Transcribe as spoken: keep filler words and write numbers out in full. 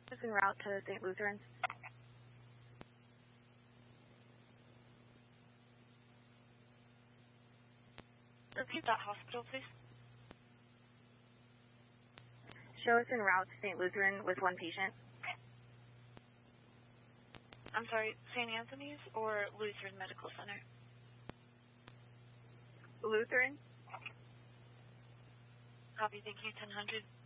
is en route to Saint Lutheran. Repeat that hospital, please. Show us en route to Saint Lutheran with one patient. I'm sorry, Saint Anthony's or Lutheran Medical Center? Lutheran. Copy, thank you, ten hundred.